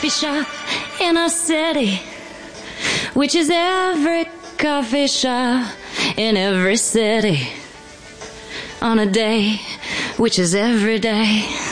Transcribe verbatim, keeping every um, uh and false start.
coffee shop in our city, which is every coffee shop in every city, on a day which is every day.